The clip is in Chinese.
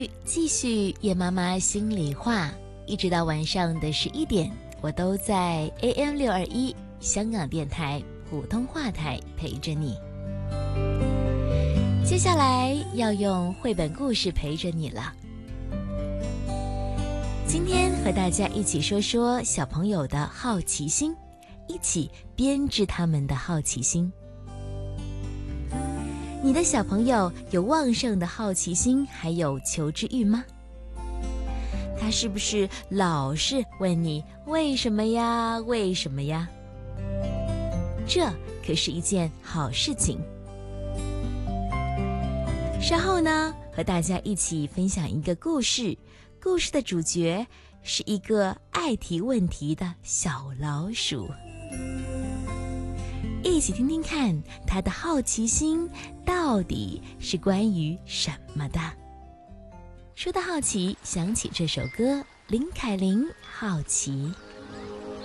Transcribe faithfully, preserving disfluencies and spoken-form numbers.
继续叶妈妈心里话，一直到晚上的十一点，我都在 A M 六二一香港电台普通话台陪着你。接下来要用绘本故事陪着你了。今天和大家一起说说小朋友的好奇心，一起编织他们的好奇心。你的小朋友有旺盛的好奇心，还有求知欲吗？他是不是老是问你为什么呀？为什么呀？这可是一件好事情。稍后呢，和大家一起分享一个故事，故事的主角是一个爱提问题的小老鼠。一起听听看，他的好奇心到底是关于什么的？说到好奇，想起这首歌，林凯琳《好奇》。